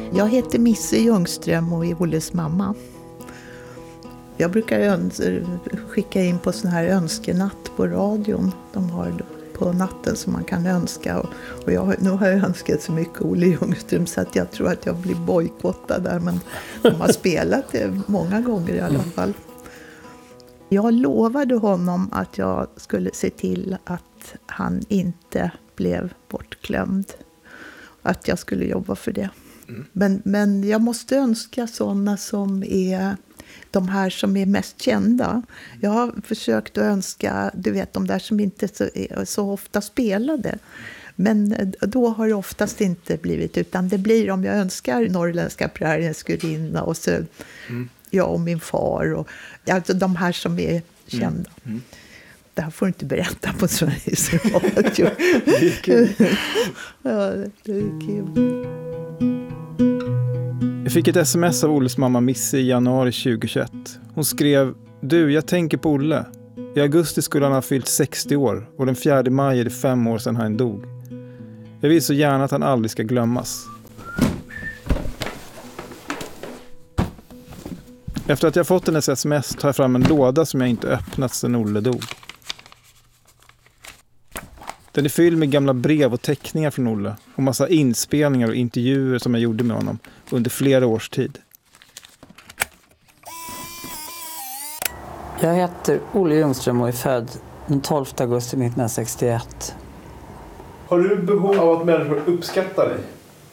Jag heter Misse Ljungström och är Olles mamma. Jag brukar skicka in på sån här önskenatt på radion. De har på natten som man kan önska. Och nu har jag önskat så mycket Olle Ljungström så att jag tror att jag blir bojkottad där. Men de har spelat det många gånger i alla fall. Jag lovade honom att jag skulle se till att han inte blev bortglömd. Att jag skulle jobba för det. Men jag måste önska sådana som är de här som är mest kända. Jag har försökt att önska, du vet, de där som inte så ofta spelade. Men då har det oftast inte blivit, utan det blir om jag önskar Norrländska prärien Skurinna och så jag och min far. Och, alltså de här som är kända. Det här får du inte berätta på Sveriges Radio. Det är kul. Ja, det är kul. Jag fick ett sms av Olles mamma Misse i januari 2021. Hon skrev: Du, jag tänker på Olle. I augusti skulle han ha fyllt 60 år och den 4 maj är det 5 år sedan han dog. Jag vill så gärna att han aldrig ska glömmas. Efter att jag fått en sms tar jag fram en låda som jag inte öppnat sedan Olle dog. Den är fylld med gamla brev och teckningar från Olle och massa inspelningar och intervjuer som jag gjorde med honom under flera års tid. Jag heter Olle Ljungström och är född den 12 augusti 1961. Har du behov av att människor uppskattar dig?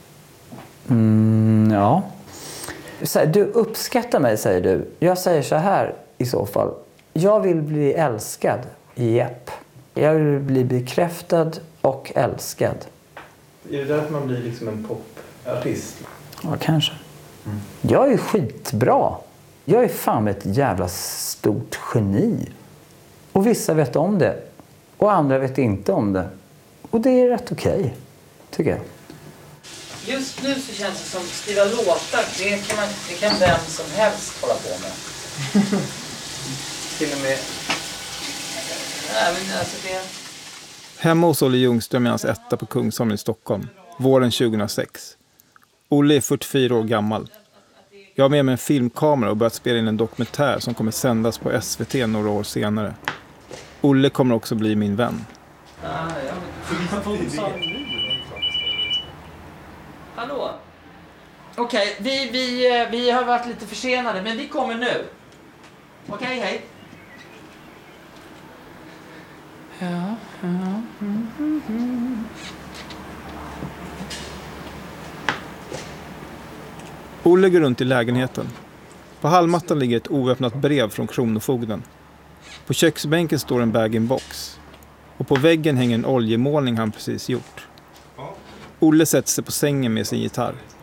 Ja. Du uppskattar mig, säger du. Jag säger så här i så fall. Jag vill bli älskad. Japp. Jag vill bli bekräftad och älskad. Är det därför man blir liksom en popartist? Ja, kanske. Jag är skitbra. Jag är fan ett jävla stort geni. Och vissa vet om det. Och andra vet inte om det. Och det är rätt okej, tycker jag. Just nu så känns det som att skriva låtar. Det kan vem som helst hålla på med. Till och med... Nej, men alltså det... Hemma hos Olle Ljungström är hans etta på Kungsholmen i Stockholm. Våren 2006. Olle är 44 år gammal. Jag har med mig en filmkamera och börjat spela in en dokumentär som kommer sändas på SVT några år senare. Olle kommer också bli min vän. Hallå? Okej, vi har varit lite försenade, men vi kommer nu. Okej, hej. Ja. Olle går runt i lägenheten. På hallmattan ligger ett oöppnat brev från kronofogden. På köksbänken står en bag-in-box. Och på väggen hänger en oljemålning han precis gjort. Olle sätter sig på sängen med sin gitarr.